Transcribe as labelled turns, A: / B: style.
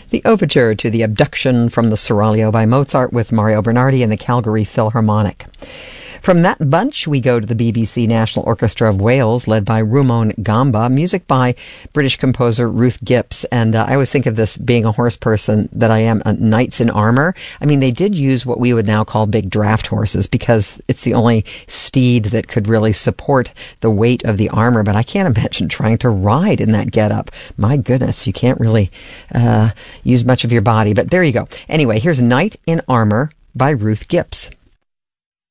A: The overture to The Abduction from the Seraglio by Mozart with Mario Bernardi and the Calgary Philharmonic. From that bunch, we go to the BBC National Orchestra of Wales, led by Rumon Gamba, music by British composer Ruth Gips. And I always think of this, being a horse person that I am, knights in armor. I mean, they did use what we would now call big draft horses because it's the only steed that could really support the weight of the armor. But I can't imagine trying to ride in that getup. My goodness, you can't really use much of your body. But there you go. Anyway, here's Knight in Armor by Ruth Gips.